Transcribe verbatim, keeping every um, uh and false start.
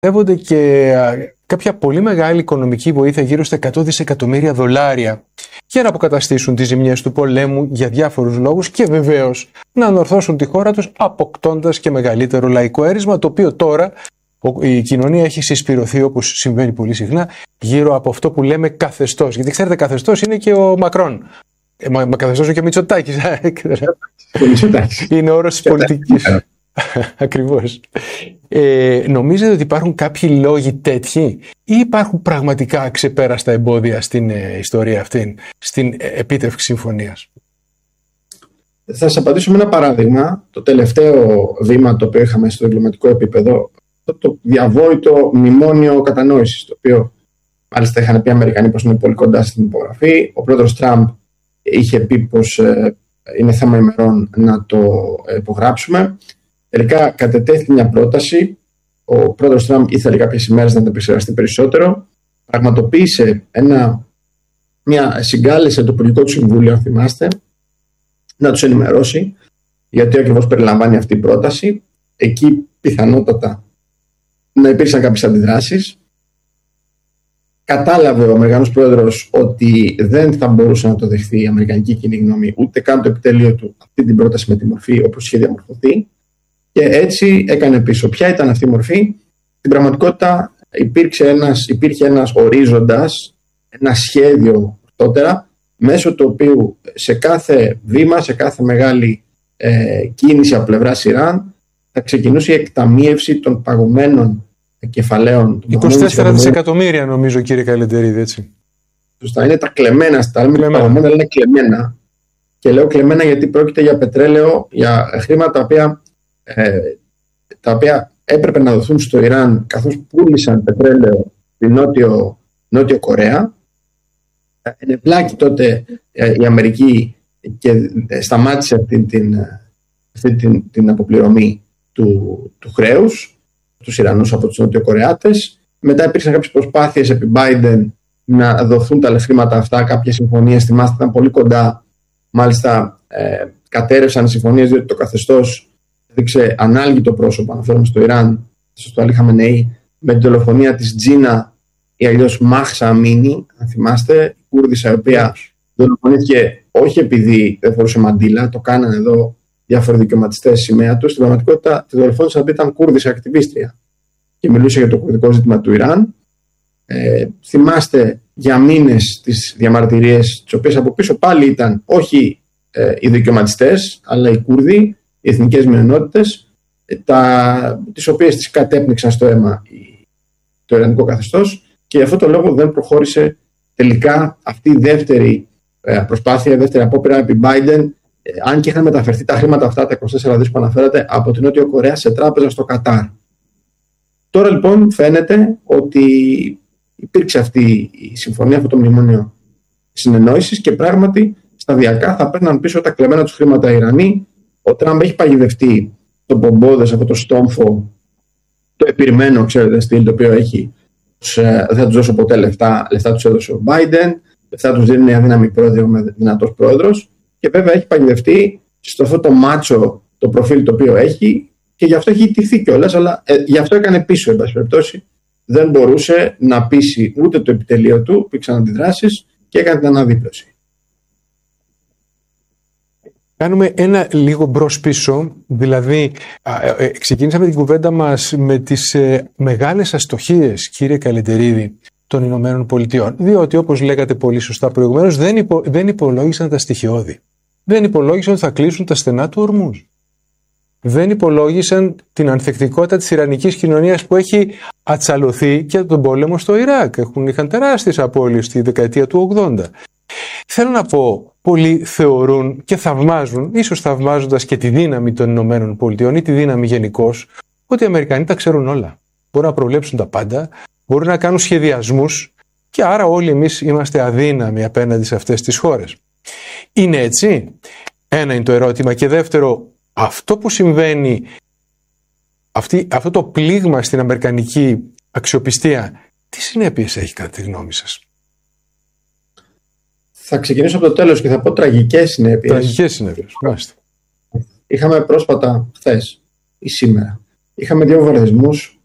δεσμεύονται και κάποια πολύ μεγάλη οικονομική βοήθεια, γύρω στα εκατό δισεκατομμύρια δολάρια, για να αποκαταστήσουν τις ζημιές του πολέμου για διάφορους λόγους και βεβαίως να ανορθώσουν τη χώρα τους, αποκτώντας και μεγαλύτερο λαϊκό έρισμα, το οποίο τώρα η κοινωνία έχει συσπηρωθεί, όπως συμβαίνει πολύ συχνά, γύρω από αυτό που λέμε καθεστώς. Γιατί ξέρετε, καθεστώς είναι και ο Μακρόν. Ε, μα, μα καθεστώς είναι και ο Μητσοτάκης. Είναι όρος της πολιτικής. Ακριβώς. Ε, νομίζετε ότι υπάρχουν κάποιοι λόγοι τέτοιοι ή υπάρχουν πραγματικά ξεπέραστα εμπόδια στην ε, ιστορία αυτή, στην ε, επίτευξη συμφωνίας? Θα σας απαντήσω με ένα παράδειγμα. Το τελευταίο βήμα το οποίο είχαμε στο διπλωματικό επίπεδο, το, το διαβόητο μνημόνιο κατανόησης, το οποίο μάλιστα είχαν πει οι Αμερικανοί πως είναι πολύ κοντά στην υπογραφή. Ο πρόεδρος Τραμπ είχε πει πως ε, είναι θέμα ημερών να το υπογράψουμε. Τελικά κατετέθηκε μια πρόταση. Ο πρόεδρος Τραμπ ήθελε κάποιες ημέρες να την επεξεργαστεί περισσότερο. Πραγματοποίησε ένα, μια συγκάλεσε το Υπουργικό του Συμβούλιο, αν θυμάστε, να τους ενημερώσει γιατί ακριβώς περιλαμβάνει αυτή η πρόταση. Εκεί πιθανότατα να υπήρξαν κάποιες αντιδράσεις. Κατάλαβε ο Αμερικανός πρόεδρος ότι δεν θα μπορούσε να το δεχθεί η αμερικανική κοινή γνώμη, ούτε καν το επιτέλειο του, αυτή την πρόταση με τη μορφή όπως είχε διαμορφωθεί. Και έτσι έκανε πίσω. Ποια ήταν αυτή η μορφή? Στην πραγματικότητα υπήρξε ένας, υπήρχε ένας ορίζοντας, ένα σχέδιο τότερα, μέσω του οποίου σε κάθε βήμα, σε κάθε μεγάλη ε, κίνηση από πλευράς Ιράν θα ξεκινούσε η εκταμείευση των παγωμένων κεφαλαίων. είκοσι τέσσερα δισεκατομμύρια νομίζω, κύριε Καλεντερίδη, έτσι. Σωστά, είναι τα κλεμμένα, στα άλλα παγωμένα είναι κλεμμένα. Και λέω κλεμμένα γιατί πρόκειται για πετρέλαιο, για χρήματα τα οποία Ε, τα οποία έπρεπε να δοθούν στο Ιράν καθώς πούλησαν πετρέλαιο στην Νότιο, Νότιο Κορέα. Ενεπλάκη τότε ε, η Αμερική και ε, σταμάτησε αυτή την, αυτή την, την αποπληρωμή του, του χρέους τους Ιρανούς από τους Νότιο-Κορεάτες. Μετά υπήρξαν κάποιες προσπάθειες επί Biden να δοθούν τα χρήματα αυτά, κάποιες συμφωνίες, θυμάστε, ήταν πολύ κοντά. Μάλιστα ε, κατέρευσαν οι συμφωνίες διότι το καθεστώς έδειξε ανάλγητο πρόσωπο, αναφέρομαι στο Ιράν, στο Αλή Χαμενεή, με την δολοφονία της Τζίνα ή αλλιώς Μάχσα Αμίνη, αν θυμάστε, η Κούρδισσα, η οποία δολοφονήθηκε όχι επειδή δεν φορούσε μαντίλα, το κάνανε εδώ διάφοροι δικαιωματιστές σημαία του. Στην πραγματικότητα τη δολοφόνησαν επειδή ήταν Κούρδισσα ακτιβίστρια και μιλούσε για το κουρδικό ζήτημα του Ιράν. Ε, θυμάστε για μήνες τις διαμαρτυρίες, τις οποίες από πίσω πάλι ήταν όχι ε, οι δικαιωματιστές, αλλά οι Κούρδοι, οι εθνικές μειονότητες, τα, τις οποίες τις κατέπνιξαν στο αίμα το ιρανικό καθεστώς, και γι' αυτό το λόγο δεν προχώρησε τελικά αυτή η δεύτερη προσπάθεια, η δεύτερη απόπειρα επί Biden, αν και είχαν μεταφερθεί τα χρήματα αυτά, τα είκοσι τέσσερα δις που αναφέρατε, από την Νότιο Κορέα σε τράπεζα στο Κατάρ. Τώρα λοιπόν φαίνεται ότι υπήρξε αυτή η συμφωνία, αυτό το μνημόνιο συνεννόησης, και πράγματι σταδιακά θα παίρναν πίσω τα κλεμμένα τους χρήματα οι Ιρανοί. Ο Τραμπ έχει παγιδευτεί τον πομπόδες, αυτό το στόμφο, το επιρρημένο, ξέρετε, στυλ, το οποίο έχει, δεν θα τους δώσω ποτέ λεφτά, λεφτά τους έδωσε ο Biden, λεφτά τους δίνει μια δύναμη πρόεδρο με δυνατός πρόεδρος, και βέβαια έχει παγιδευτεί στο αυτό το μάτσο, το προφίλ το οποίο έχει, και γι' αυτό έχει ιτηθεί κιόλας, αλλά ε, γι' αυτό έκανε πίσω, εν πάση περιπτώσει. Δεν μπορούσε να πείσει ούτε το επιτελείο του, υπήρξαν αντιδράσεις και έκανε την αναδίπλωση. Κάνουμε ένα λίγο μπρος πίσω, δηλαδή ε, ε, ξεκίνησαμε την κουβέντα μας με τις ε, μεγάλες αστοχίες, κύριε Καλεντερίδη, των Ηνωμένων Πολιτειών, διότι όπως λέγατε πολύ σωστά προηγουμένως, δεν, υπο, δεν υπολόγισαν τα στοιχειώδη. Δεν υπολόγισαν ότι θα κλείσουν τα στενά του Ορμούζ. Δεν υπολόγισαν την ανθεκτικότητα της ιρανικής κοινωνίας που έχει ατσαλωθεί και από τον πόλεμο στο Ιράκ. Έχουν, είχαν τεράστιες απώλειες στη δεκαετία του ογδόντα. Θέλω να πω, πολλοί θεωρούν και θαυμάζουν, ίσως θαυμάζοντας και τη δύναμη των Ηνωμένων Πολιτειών ή τη δύναμη γενικώς, ότι οι Αμερικανοί τα ξέρουν όλα. Μπορούν να προβλέψουν τα πάντα, μπορούν να κάνουν σχεδιασμούς, και άρα όλοι εμείς είμαστε αδύναμοι απέναντι σε αυτές τις χώρες. Είναι έτσι? Ένα είναι το ερώτημα. Και δεύτερο, αυτό που συμβαίνει, αυτή, αυτό το πλήγμα στην αμερικανική αξιοπιστία, τι συνέπειες έχει κατά τη γνώμη σας? Θα ξεκινήσω από το τέλος και θα πω τραγικές συνέπειες. Τραγικές συνέπειες, μάλιστα. Είχαμε πρόσφατα, χθες ή σήμερα, είχαμε δύο βομβαρδισμούς